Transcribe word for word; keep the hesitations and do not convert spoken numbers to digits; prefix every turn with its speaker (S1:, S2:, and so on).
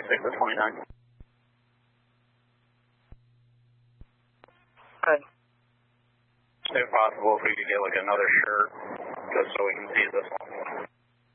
S1: twenty-six to twenty-nine.
S2: Good.
S1: If possible, if we could get like another shirt, just so we can see this one.